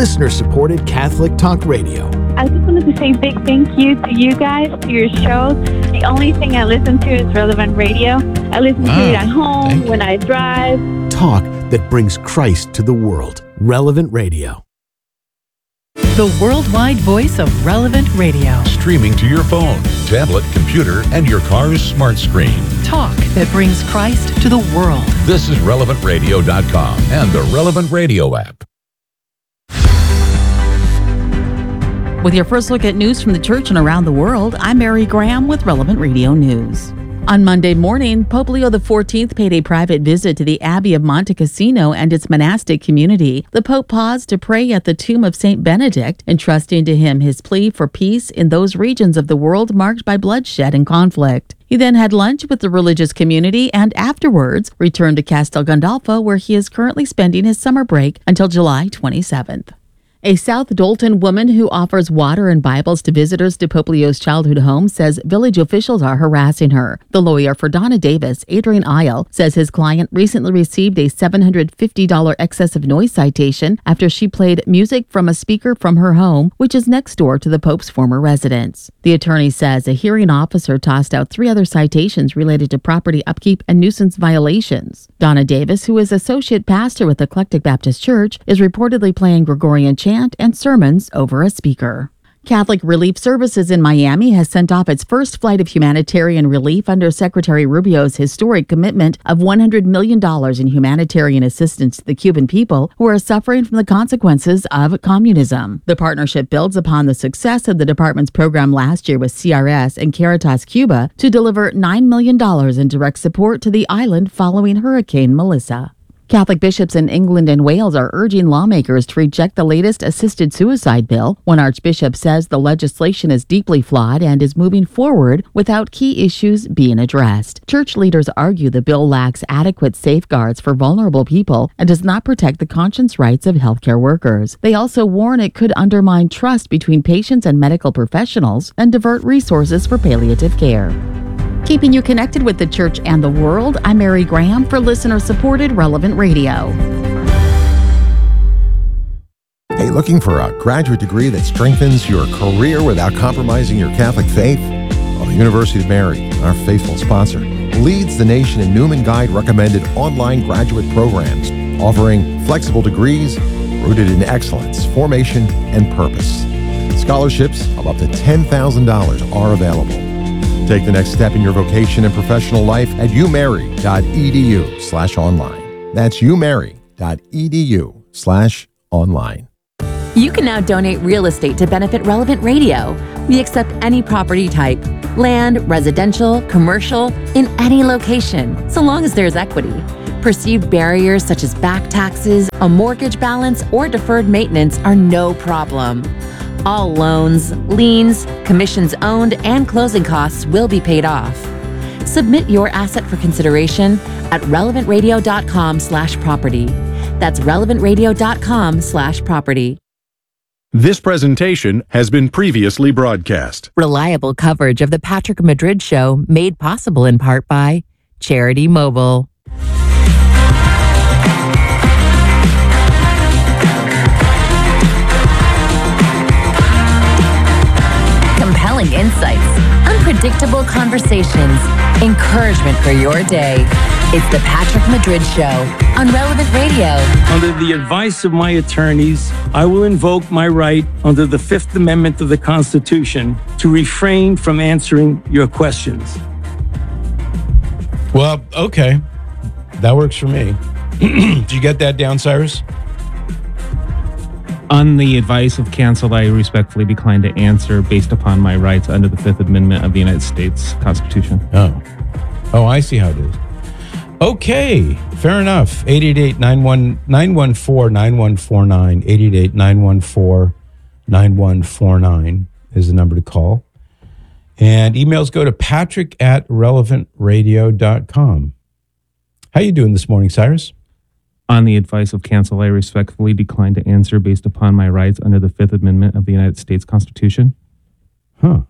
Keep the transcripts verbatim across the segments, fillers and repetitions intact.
listener-supported Catholic Talk Radio. I just wanted to say a big thank you to you guys, to your show. The only thing I listen to is Relevant Radio. I listen Wow. to it at home, when I drive. Talk that brings Christ to the world. Relevant Radio. The worldwide voice of Relevant Radio. Streaming to your phone, tablet, computer, and your car's smart screen. Talk that brings Christ to the world. This is relevant radio dot com and the Relevant Radio app. With your first look at news from the church and around the world, I'm Mary Graham with Relevant Radio News. On Monday morning, Pope Leo the fourteenth paid a private visit to the Abbey of Monte Cassino and its monastic community. The Pope paused to pray at the tomb of Saint Benedict, entrusting to him his plea for peace in those regions of the world marked by bloodshed and conflict. He then had lunch with the religious community and afterwards returned to Castel Gandolfo, where he is currently spending his summer break until July twenty-seventh. A South Dolton woman who offers water and Bibles to visitors to Pope Leo's childhood home says village officials are harassing her. The lawyer for Donna Davis, Adrian Isle, says his client recently received a seven hundred fifty dollars excessive noise citation after she played music from a speaker from her home, which is next door to the Pope's former residence. The attorney says a hearing officer tossed out three other citations related to property upkeep and nuisance violations. Donna Davis, who is associate pastor with Eclectic Baptist Church, is reportedly playing Gregorian chant and sermons over a speaker. Catholic Relief Services in Miami has sent off its first flight of humanitarian relief under Secretary Rubio's historic commitment of one hundred million dollars in humanitarian assistance to the Cuban people who are suffering from the consequences of communism. The partnership builds upon the success of the department's program last year with C R S and Caritas Cuba to deliver nine million dollars in direct support to the island following Hurricane Melissa. Catholic bishops in England and Wales are urging lawmakers to reject the latest assisted suicide bill. One archbishop says the legislation is deeply flawed and is moving forward without key issues being addressed. Church leaders argue the bill lacks adequate safeguards for vulnerable people and does not protect the conscience rights of healthcare workers. They also warn it could undermine trust between patients and medical professionals and divert resources for palliative care. Keeping you connected with the church and the world, I'm Mary Graham for listener-supported Relevant Radio. Hey, looking for a graduate degree that strengthens your career without compromising your Catholic faith? Well, the University of Mary, our faithful sponsor, leads the nation in Newman Guide recommended online graduate programs, offering flexible degrees rooted in excellence, formation, and purpose. Scholarships of up to ten thousand dollars are available. Take the next step in your vocation and professional life at umary.edu slash online. That's umary.edu slash online. You can now donate real estate to benefit Relevant Radio. We accept any property type, land, residential, commercial, in any location, so long as there's equity. Perceived barriers such as back taxes, a mortgage balance, or deferred maintenance are no problem. All loans, liens, commissions owned, and closing costs will be paid off. Submit your asset for consideration at relevant radio dot com slash property. That's relevant radio dot com slash property. This presentation has been previously broadcast. Reliable coverage of the Patrick Madrid Show made possible in part by Charity Mobile. Compelling insights, unpredictable conversations, encouragement for your day. It's the Patrick Madrid Show on Relevant Radio. Under the advice of my attorneys, I will invoke my right under the Fifth Amendment of the Constitution to refrain from answering your questions. Well, okay. That works for me. Did you get that down, Cyrus? On the advice of counsel, I respectfully decline to answer based upon my rights under the Fifth Amendment of the United States Constitution. Oh. Oh, I see how it is. Okay, fair enough. eight eight eight, nine one four, nine one four nine. eight eight eight, nine one four, nine one four nine is the number to call. And emails go to patrick at relevant radio dot com. How you doing this morning, Cyrus? On the advice of counsel, I respectfully decline to answer based upon my rights under the Fifth Amendment of the United States Constitution. Huh.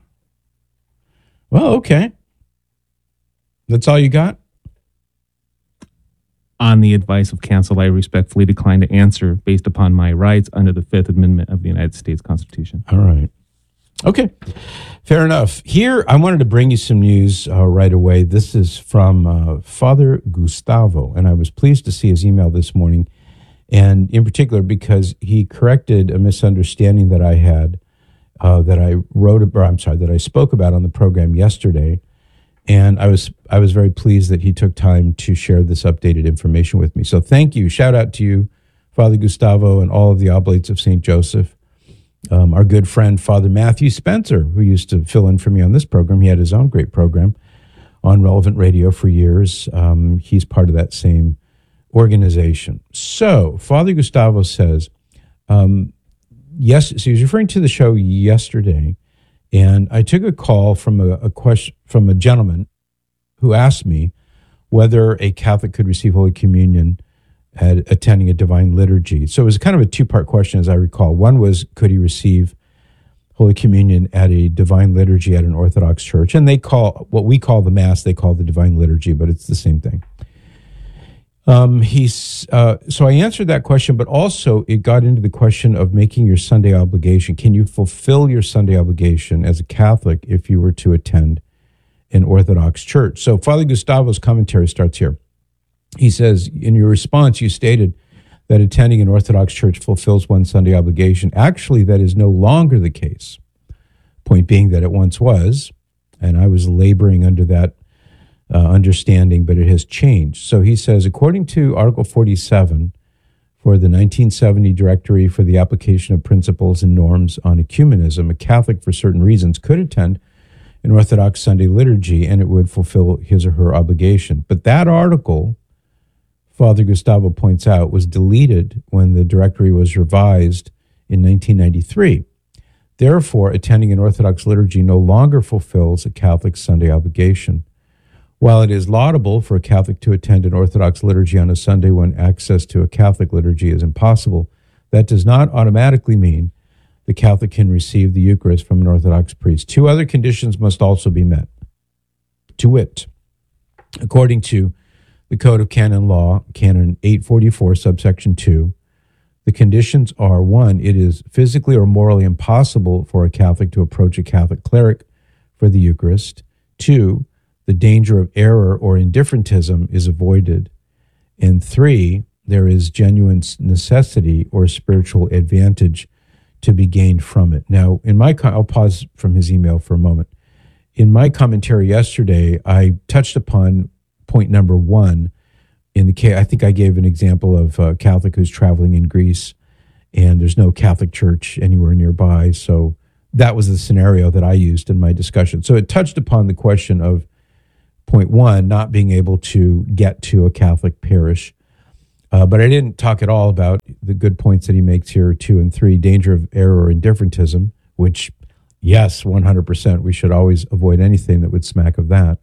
Well, okay. That's all you got? On the advice of counsel, I respectfully decline to answer based upon my rights under the Fifth Amendment of the United States Constitution. All right. Okay. Fair enough. Here, I wanted to bring you some news uh, right away. This is from uh, Father Gustavo, and I was pleased to see his email this morning, and in particular because he corrected a misunderstanding that I had, uh, that I wrote, or I'm sorry, that I spoke about on the program yesterday. And I was I was very pleased that he took time to share this updated information with me. So thank you. Shout out to you, Father Gustavo, and all of the Oblates of Saint Joseph. Um, our good friend, Father Matthew Spencer, who used to fill in for me on this program. He had his own great program on Relevant Radio for years. Um, he's part of that same organization. So Father Gustavo says, um, yes, so he was referring to the show yesterday. And I took a call from a, a question from a gentleman who asked me whether a Catholic could receive Holy Communion at attending a divine liturgy. So it was kind of a two-part question, as I recall. One was, could he receive Holy Communion at a divine liturgy at an Orthodox church? And they call what we call the Mass, they call the divine liturgy, but it's the same thing. Um, he's uh, so I answered that question, but also it got into the question of making your Sunday obligation. Can you fulfill your Sunday obligation as a Catholic if you were to attend an Orthodox church? So Father Gustavo's commentary starts here. He says, in your response, you stated that attending an Orthodox church fulfills one's Sunday obligation. Actually, that is no longer the case. Point being that it once was, and I was laboring under that Uh, understanding, but it has changed. So he says, according to Article forty-seven for the nineteen seventy Directory for the Application of Principles and Norms on Ecumenism, a Catholic for certain reasons could attend an Orthodox Sunday liturgy and it would fulfill his or her obligation. But that article, Father Gustavo points out, was deleted when the directory was revised in nineteen ninety-three. Therefore, attending an Orthodox liturgy no longer fulfills a Catholic Sunday obligation. While it is laudable for a Catholic to attend an Orthodox liturgy on a Sunday when access to a Catholic liturgy is impossible, that does not automatically mean the Catholic can receive the Eucharist from an Orthodox priest. Two other conditions must also be met. To wit, according to the Code of Canon Law, Canon eight forty-four, subsection two, the conditions are, one, it is physically or morally impossible for a Catholic to approach a Catholic cleric for the Eucharist. Two, the danger of error or indifferentism is avoided. And three, there is genuine necessity or spiritual advantage to be gained from it. Now, in my, I'll pause from his email for a moment. In my commentary yesterday, I touched upon point number one. In the case, I think I gave an example of a Catholic who's traveling in Greece, and there's no Catholic church anywhere nearby. So that was the scenario that I used in my discussion. So it touched upon the question of point one, not being able to get to a Catholic parish. Uh, but I didn't talk at all about the good points that he makes here, two and three, danger of error or indifferentism, which, yes, one hundred percent, we should always avoid anything that would smack of that.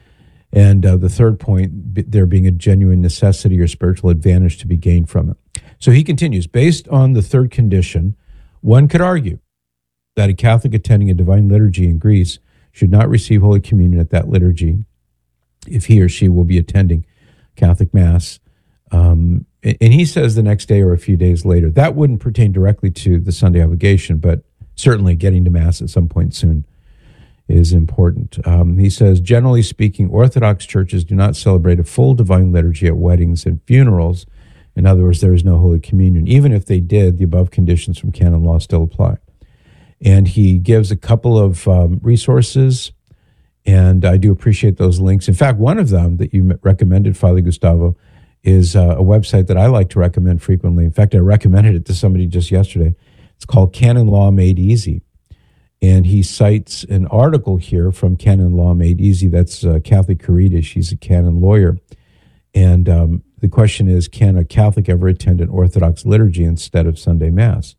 And uh, the third point, b- there being a genuine necessity or spiritual advantage to be gained from it. So he continues, based on the third condition, one could argue that a Catholic attending a divine liturgy in Greece should not receive Holy Communion at that liturgy if he or she will be attending Catholic Mass. Um, and he says the next day or a few days later. That wouldn't pertain directly to the Sunday obligation, but certainly getting to Mass at some point soon is important. Um, he says, generally speaking, Orthodox churches do not celebrate a full divine liturgy at weddings and funerals. In other words, there is no Holy Communion. Even if they did, the above conditions from canon law still apply. And he gives a couple of um, resources, and I do appreciate those links. In fact, one of them that you recommended, Father Gustavo, is uh, a website that I like to recommend frequently. In fact, I recommended it to somebody just yesterday. It's called Canon Law Made Easy. And he cites an article here from Canon Law Made Easy. That's uh, Kathy Carita. She's a canon lawyer. And um, the question is, can a Catholic ever attend an Orthodox liturgy instead of Sunday Mass?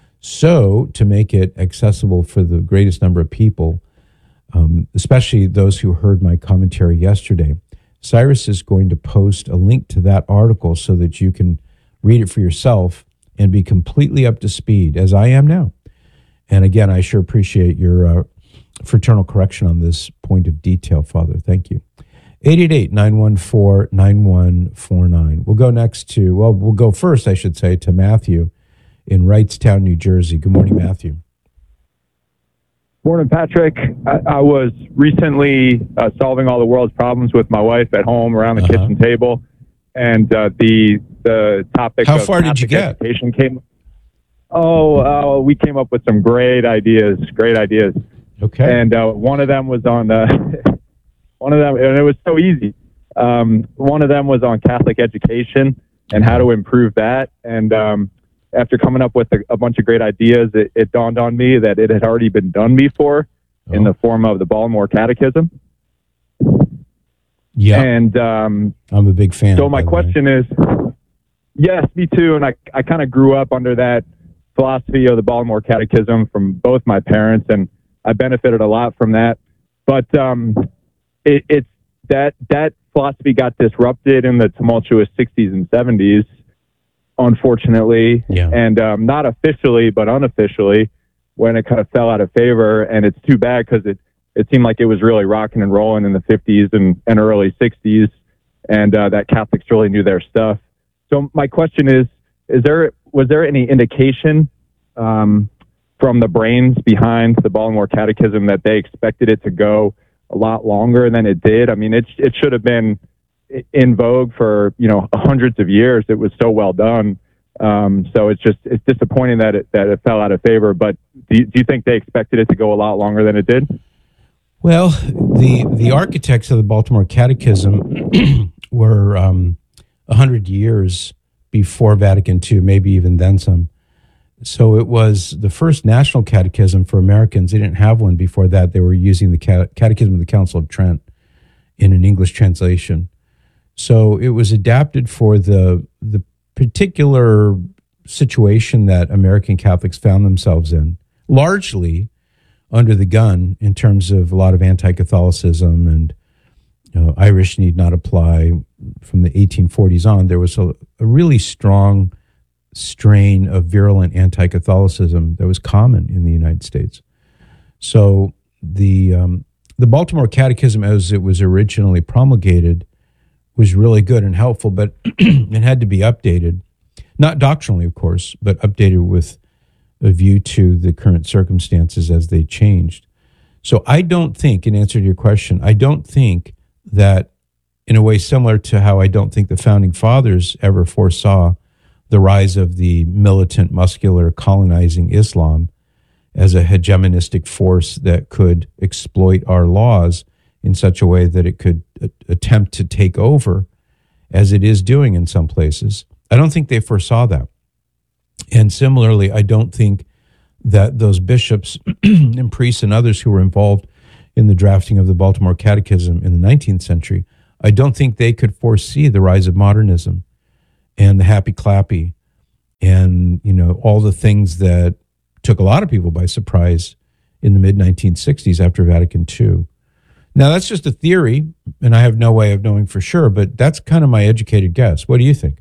So to make it accessible for the greatest number of people, um, especially those who heard my commentary yesterday, Cyrus is going to post a link to that article so that you can read it for yourself and be completely up to speed, as I am now. And again, I sure appreciate your uh, fraternal correction on this point of detail, Father. Thank you. eight eight eight, nine one four, nine one four nine. We'll go next to, well, we'll go first, I should say, to Matthew in Wrightstown, New Jersey. Good morning, Matthew. Morning, Patrick. I, I was recently uh, solving all the world's problems with my wife at home around the uh-huh. kitchen table, and uh, the the topic How of far did you get? Education came. Oh, uh, we came up with some great ideas. Great ideas. Okay. And uh, one of them was on the one of them, and it was so easy. Um, one of them was on Catholic education and how to improve that, and um, after coming up with a, a bunch of great ideas, it, it dawned on me that it had already been done before oh. in the form of the Baltimore Catechism. Yeah. And um, I'm a big fan. So my question is, yes, me too. And I, I kind of grew up under that philosophy of the Baltimore Catechism from both my parents, and I benefited a lot from that. But um, it, it's that, that philosophy got disrupted in the tumultuous sixties and seventies. Unfortunately, yeah. and um, not officially, but unofficially, when it kind of fell out of favor. And it's too bad because it, it seemed like it was really rocking and rolling in the fifties and, and early sixties, and uh, that Catholics really knew their stuff. So my question is, is there was there any indication um, from the brains behind the Baltimore Catechism that they expected it to go a lot longer than it did? I mean, it, it should have been in vogue for, you know, hundreds of years. It was so well done. Um, so it's just, it's disappointing that it, that it fell out of favor, but do you, do you think they expected it to go a lot longer than it did? Well, the, the architects of the Baltimore Catechism were um, a hundred years before Vatican Two, maybe even then some. So it was the first national catechism for Americans. They didn't have one before that. They were using the Catechism of the Council of Trent in an English translation. So it was adapted for the the particular situation that American Catholics found themselves in, largely under the gun in terms of a lot of anti-Catholicism, and you know, Irish need not apply. From the eighteen forties on, there was a, a really strong strain of virulent anti-Catholicism that was common in the United States. So the um, the Baltimore Catechism, as it was originally promulgated, was really good and helpful, but it had to be updated, not doctrinally, of course, but updated with a view to the current circumstances as they changed. So I don't think, in answer to your question, I don't think that, in a way similar to how I don't think the Founding Fathers ever foresaw the rise of the militant, muscular, colonizing Islam as a hegemonistic force that could exploit our laws in such a way that it could a- attempt to take over, as it is doing in some places. I don't think they foresaw that. And similarly, I don't think that those bishops and priests and others who were involved in the drafting of the Baltimore Catechism in the nineteenth century, I don't think they could foresee the rise of modernism and the happy clappy and, you know, all the things that took a lot of people by surprise in the mid nineteen sixties after Vatican Two. Now, that's just a theory, and I have no way of knowing for sure, but that's kind of my educated guess. What do you think?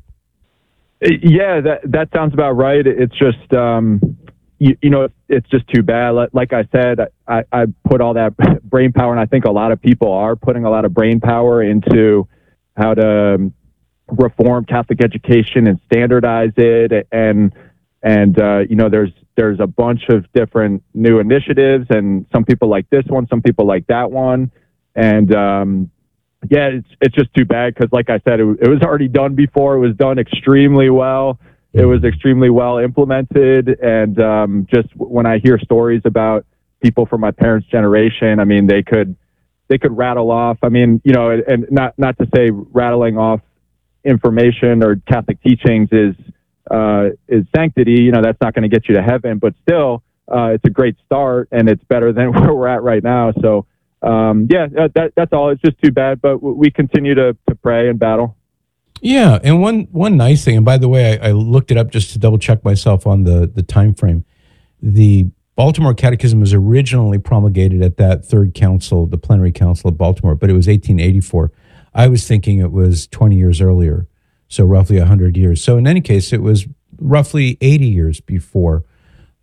Yeah, that that sounds about right. It's just, um, you, you know, it's just too bad. Like I said, I, I put all that brain power, and I think a lot of people are putting a lot of brain power into how to reform Catholic education and standardize it. And, and uh, you know, there's there's a bunch of different new initiatives, and some people like this one, some people like that one. And, um, yeah, it's it's just too bad because, like I said, it, it was already done before. It was done extremely well. It was extremely well implemented. And um, just when I hear stories about people from my parents' generation, I mean, they could they could rattle off. I mean, you know, and not not to say rattling off information or Catholic teachings is uh, is sanctity. You know, that's not going to get you to heaven. But still, uh, it's a great start, and it's better than where we're at right now. So. Um, yeah, that, that's all. It's just too bad, but we continue to, to pray and battle. Yeah, and one one nice thing, and by the way, I, I looked it up just to double check myself on the, the time frame. The Baltimore Catechism was originally promulgated at that third council, the Plenary Council of Baltimore, but it was eighteen eighty-four. I was thinking it was twenty years earlier, so roughly one hundred years. So in any case, it was roughly eighty years before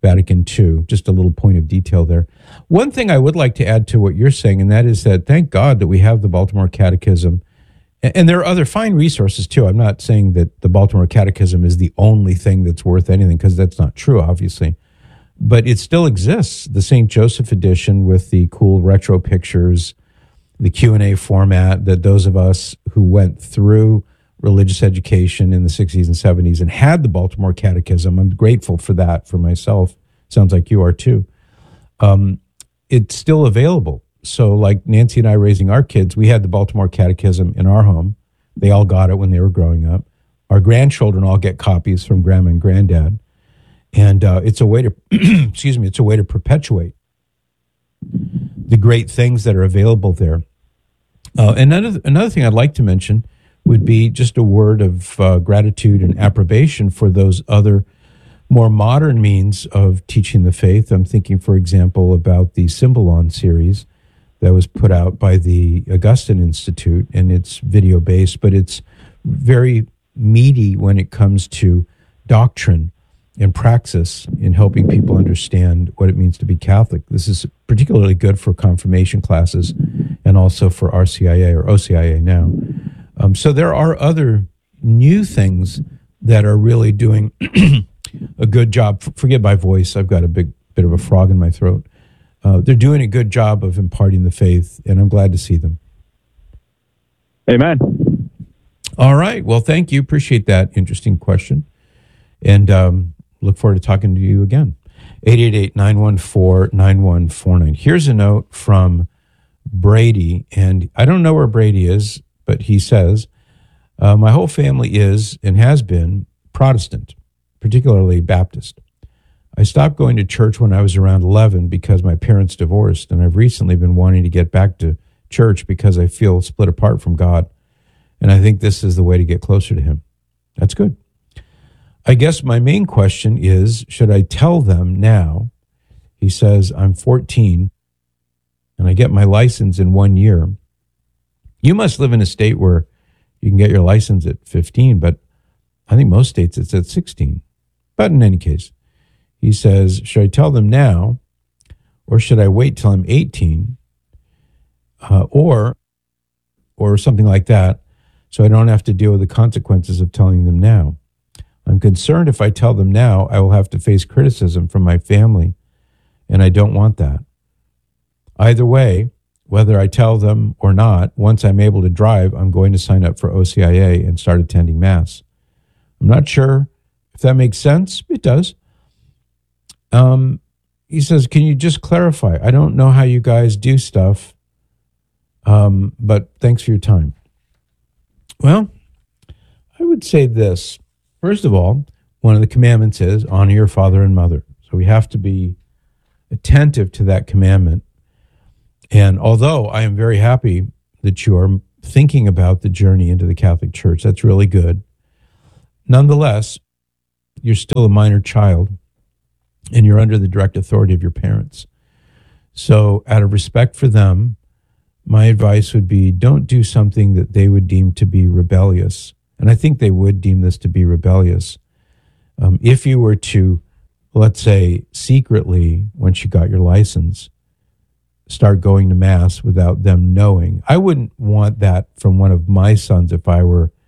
Vatican Two. Just a little point of detail there. One thing I would like to add to what you're saying, and that is that thank God that we have the Baltimore Catechism. And there are other fine resources too. I'm not saying that the Baltimore Catechism is the only thing that's worth anything, because that's not true, obviously. But it still exists. The Saint Joseph edition with the cool retro pictures, the Q and A format that those of us who went through religious education in the sixties and seventies and had the Baltimore Catechism, I'm grateful for that for myself. Sounds like you are too. Um, it's still available. So like Nancy and I raising our kids, we had the Baltimore Catechism in our home. They all got it when they were growing up. Our grandchildren all get copies from grandma and granddad. And uh, it's a way to, excuse me, it's a way to perpetuate the great things that are available there. Uh, and another, another thing I'd like to mention would be just a word of uh, gratitude and approbation for those other more modern means of teaching the faith. I'm thinking, for example, about the Symbolon series that was put out by the Augustine Institute, and it's video-based, but it's very meaty when it comes to doctrine and praxis in helping people understand what it means to be Catholic. This is particularly good for confirmation classes and also for R C I A or O C I A now. Um, so there are other new things that are really doing a good job. Forget my voice. I've got a big bit of a frog in my throat. Uh, they're doing a good job of imparting the faith, and I'm glad to see them. Amen. All right. Well, thank you. Appreciate that interesting question. And um, look forward to talking to you again. eight eight eight, nine one four, nine one four nine. Here's a note from Brady, and I don't know where Brady is, but he says, uh, my whole family is and has been Protestant, particularly Baptist. I stopped going to church when I was around eleven because my parents divorced, and I've recently been wanting to get back to church because I feel split apart from God, and I think this is the way to get closer to him. That's good. I guess my main question is, should I tell them now? He says, I'm fourteen, and I get my license in one year. You must live in a state where you can get your license at fifteen, but I think most states it's at sixteen. But in any case, he says, should I tell them now, or should I wait till I'm eighteen, uh, or, or something like that, so I don't have to deal with the consequences of telling them now? I'm concerned if I tell them now, I will have to face criticism from my family, and I don't want that. Either way, whether I tell them or not, once I'm able to drive, I'm going to sign up for O C I A and start attending Mass. I'm not sure if that makes sense. It does. Um, he says, can you just clarify? I don't know how you guys do stuff, um, but thanks for your time. Well, I would say this. First of all, one of the commandments is honor your father and mother. So we have to be attentive to that commandment. And although I am very happy that you are thinking about the journey into the Catholic Church, that's really good. Nonetheless, you're still a minor child and you're under the direct authority of your parents. So out of respect for them, my advice would be don't do something that they would deem to be rebellious. And I think they would deem this to be rebellious. Um, if you were to, let's say, secretly, once you got your license, start going to Mass without them knowing, I wouldn't want that from one of my sons if I were